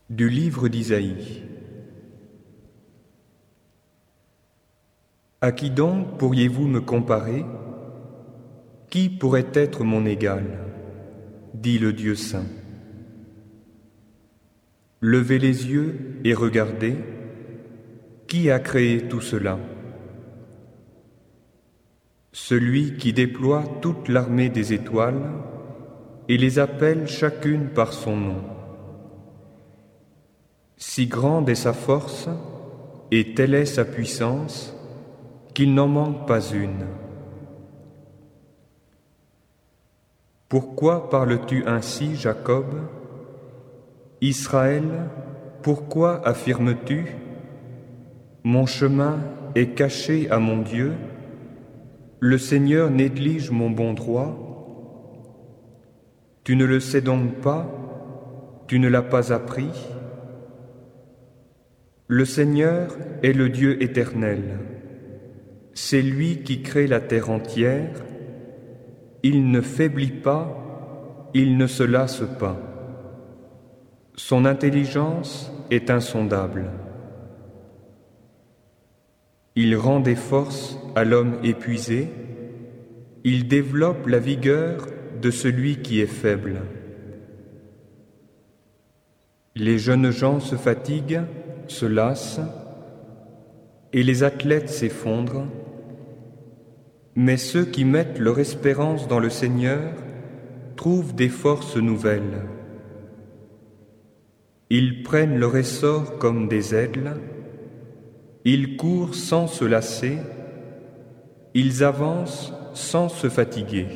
Du livre d'Isaïe. À qui donc pourriez-vous me comparer? Qui pourrait être mon égal? Dit le Dieu saint. Levez les yeux et regardez, qui a créé tout cela? Celui qui déploie toute l'armée des étoiles et les appelle chacune par son nom. Si grande est sa force et telle est sa puissance qu'il n'en manque pas une. Pourquoi parles-tu ainsi, Jacob? Israël, pourquoi affirmes-tu: mon chemin est caché à mon Dieu, le Seigneur néglige mon bon droit? Tu ne le sais donc pas, tu ne l'as pas appris? Le Seigneur est le Dieu éternel. C'est lui qui crée la terre entière. Il ne faiblit pas, il ne se lasse pas. Son intelligence est insondable. Il rend des forces à l'homme épuisé. Il développe la vigueur de celui qui est faible. Les jeunes gens se fatiguent, se lassent, et les athlètes s'effondrent, mais ceux qui mettent leur espérance dans le Seigneur trouvent des forces nouvelles. Ils prennent leur essor comme des aigles, ils courent sans se lasser, ils avancent sans se fatiguer.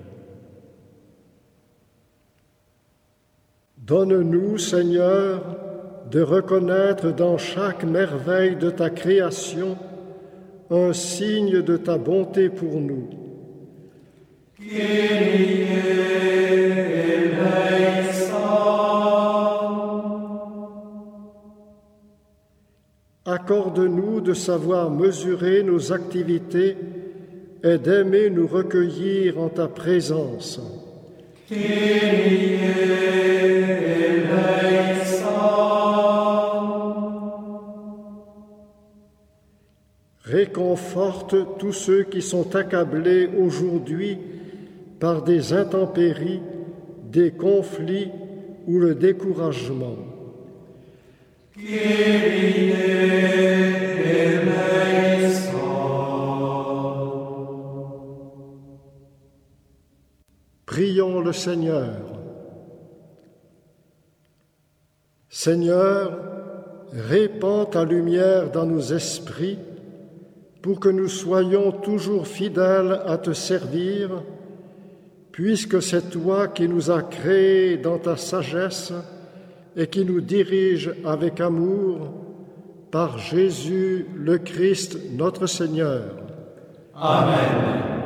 Donne-nous, Seigneur, de reconnaître dans chaque merveille de ta création un signe de ta bonté pour nous. Kyrie eleison. Accorde-nous de savoir mesurer nos activités et d'aimer nous recueillir en ta présence. Kyrie eleison. Réconforte tous ceux qui sont accablés aujourd'hui par des intempéries, des conflits ou le découragement. Kyrie eleison. Prions le Seigneur. Seigneur, répands ta lumière dans nos esprits pour que nous soyons toujours fidèles à te servir, puisque c'est toi qui nous as créés dans ta sagesse et qui nous dirige avec amour, par Jésus le Christ notre Seigneur. Amen.